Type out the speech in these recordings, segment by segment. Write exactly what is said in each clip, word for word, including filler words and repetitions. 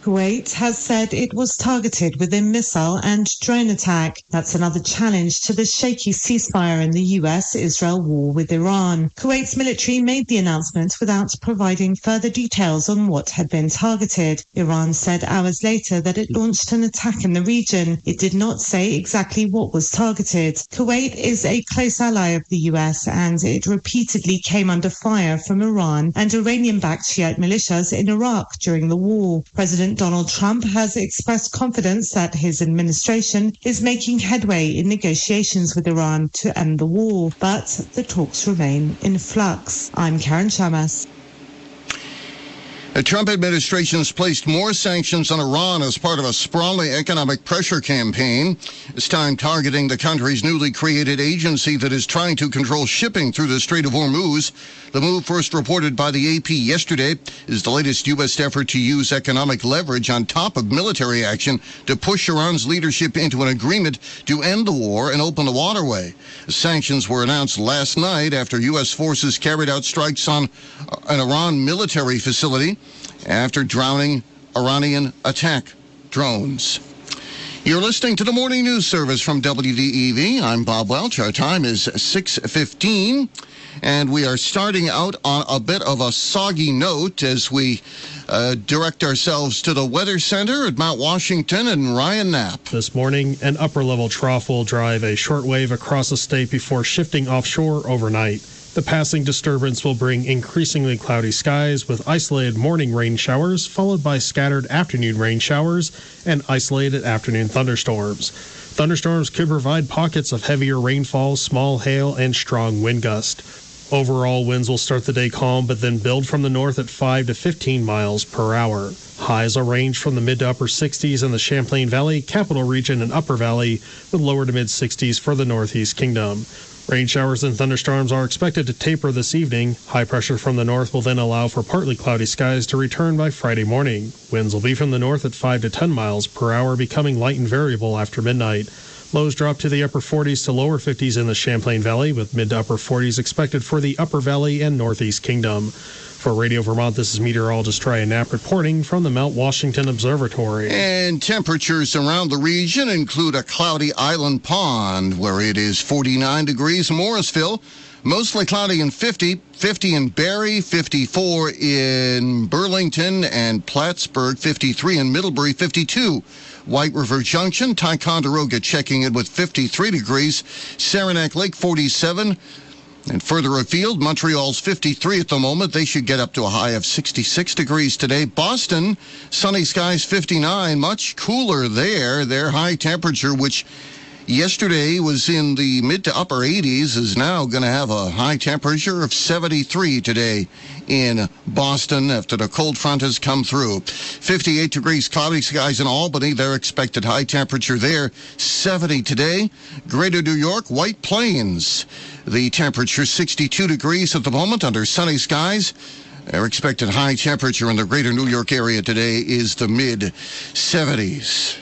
Kuwait has said it was targeted with a missile and drone attack. That's another challenge to the shaky ceasefire in the U S-Israel war with Iran. Kuwait's military made the announcement without providing further details on what had been targeted. Iran said hours later that it launched an attack in the region. It did not say exactly what was targeted. Kuwait is a close ally of the U S and it repeatedly came under fire from Iran and Iranian-backed Shiite militias in Iraq during the war. President Donald Trump has expressed confidence that his administration is making headway in negotiations with Iran to end the war, but the talks remain in flux. I'm Karen Shamas. The Trump administration has placed more sanctions on Iran as part of a sprawling economic pressure campaign, this time targeting the country's newly created agency that is trying to control shipping through the Strait of Hormuz. The move, first reported by the A P yesterday, is the latest U S effort to use economic leverage on top of military action to push Iran's leadership into an agreement to end the war and open the waterway. The sanctions were announced last night after U S forces carried out strikes on an Iran military facility after drowning Iranian attack drones. You're listening to the Morning News Service from W D E V. I'm Bob Welch. Our time is six fifteen, and we are starting out on a bit of a soggy note as we uh, direct ourselves to the Weather Center at Mount Washington and Ryan Knapp. This morning, an upper-level trough will drive a short wave across the state before shifting offshore overnight. The passing disturbance will bring increasingly cloudy skies with isolated morning rain showers, followed by scattered afternoon rain showers and isolated afternoon thunderstorms. Thunderstorms could provide pockets of heavier rainfall, small hail, and strong wind gust. Overall, winds will start the day calm, but then build from the north at five to fifteen miles per hour. Highs will range from the mid to upper sixties in the Champlain Valley, Capital Region, and Upper Valley, with lower to mid sixties for the Northeast Kingdom. Rain showers and thunderstorms are expected to taper this evening. High pressure from the north will then allow for partly cloudy skies to return by Friday morning. Winds will be from the north at five to ten miles per hour, becoming light and variable after midnight. Lows drop to the upper forties to lower fifties in the Champlain Valley, with mid to upper forties expected for the Upper Valley and Northeast Kingdom. For Radio Vermont, this is meteorologist Ryan Knapp reporting from the Mount Washington Observatory. And temperatures around the region include a cloudy Island Pond, where it is forty-nine degrees. Morrisville, mostly cloudy and fifty. fifty in Barrie, fifty-four in Burlington and Plattsburgh, fifty-three in Middlebury, fifty-two. White River Junction, Ticonderoga checking in with fifty-three degrees. Saranac Lake, forty-seven. And further afield, Montreal's fifty-three at the moment. They should get up to a high of sixty-six degrees today. Boston, sunny skies, fifty-nine. Much cooler there. Their high temperature, which yesterday was in the mid to upper eighties, is now going to have a high temperature of seventy-three today in Boston after the cold front has come through. fifty-eight degrees, cloudy skies in Albany. Their expected high temperature there, seventy today. Greater New York, White Plains. The temperature sixty-two degrees at the moment under sunny skies. Their expected high temperature in the greater New York area today is the mid seventies.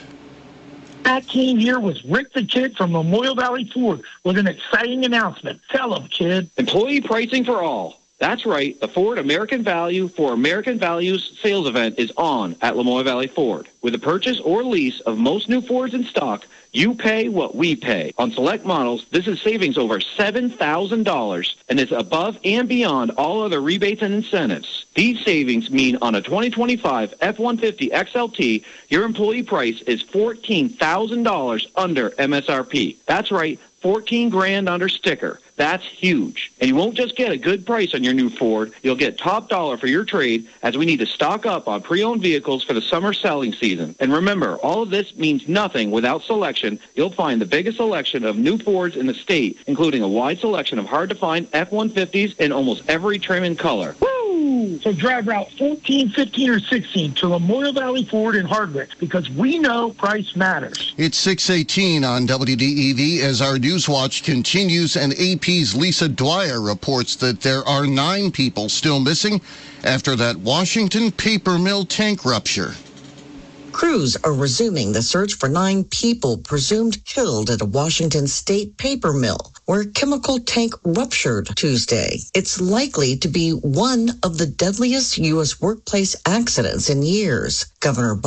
That team here was Rick the Kid from Memorial Valley Ford with an exciting announcement. Tell him, kid. Employee pricing for all. That's right. The Ford American Value for American Values sales event is on at Lamoille Valley Ford. With a purchase or lease of most new Fords in stock, you pay what we pay. On select models, this is savings over seven thousand dollars, and it's above and beyond all other rebates and incentives. These savings mean on a twenty twenty-five F one fifty X L T, your employee price is fourteen thousand dollars under M S R P. That's right, fourteen grand under sticker. That's huge. And you won't just get a good price on your new Ford, you'll get top dollar for your trade, as we need to stock up on pre-owned vehicles for the summer selling season. And remember, all of this means nothing without selection. You'll find the biggest selection of new Fords in the state, including a wide selection of hard-to-find F one fifties in almost every trim and color. Woo! So drive Route fourteen, fifteen, or sixteen to Memorial Valley Ford in Hardwick, because we know price matters. It's six eighteen on W D E V as our News Watch continues, and A P's Lisa Dwyer reports that there are nine people still missing after that Washington paper mill tank rupture. Crews are resuming the search for nine people presumed killed at a Washington state paper mill where a chemical tank ruptured Tuesday. It's likely to be one of the deadliest U S workplace accidents in years. Governor